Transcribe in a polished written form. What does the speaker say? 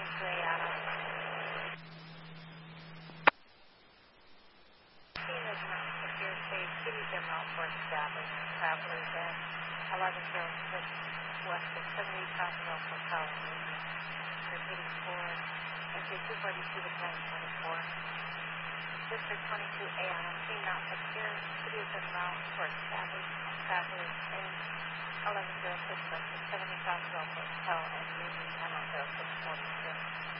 22A Phoenix Mountain Secure State, City Mount for established travelers at 1106 west of 70 Continental Hotel in Union. Repeating for entry 242 to 1024. District 22A on King Mountain Secure, City of Mount for established travelers in 1106 west of 70 Continental Hotel and Union 100642.